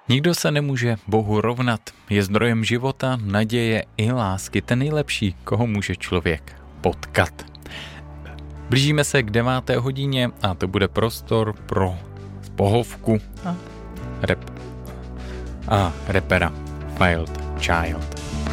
Nikdo se nemůže Bohu rovnat. Je zdrojem života, naděje i lásky. Ten nejlepší, koho může člověk potkat. Blížíme se k 9. hodině a to bude prostor pro pohovku a rapera Wild Child.